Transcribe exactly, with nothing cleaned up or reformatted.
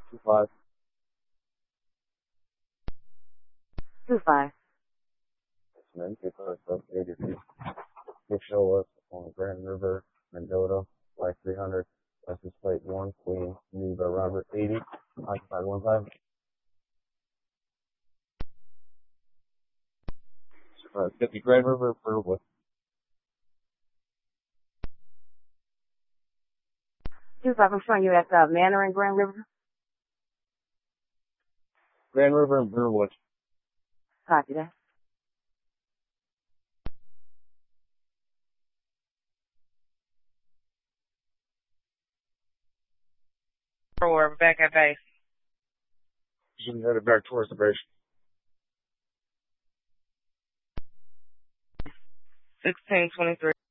Two five. Two five. Man, you can put us up eighty-three. You show us on Grand River, Mendota, like three hundred. License plate one, Queen, Neva, Robert, eighty, occupied one five. Uh, fifty Grand River, Furwood. Two five. I'm showing you at the Manor in Grand River. Grand River and Burwood. Copy that. We're back at base. You can head it back towards the base. sixteen twenty-three.